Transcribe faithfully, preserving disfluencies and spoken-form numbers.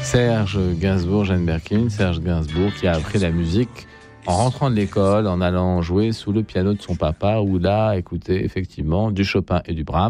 Serge Gainsbourg, Jeanne Birkin, Serge Gainsbourg qui a appris la musique en rentrant de l'école, en allant jouer sous le piano de son papa, où là, écoutez effectivement du Chopin et du Brahms.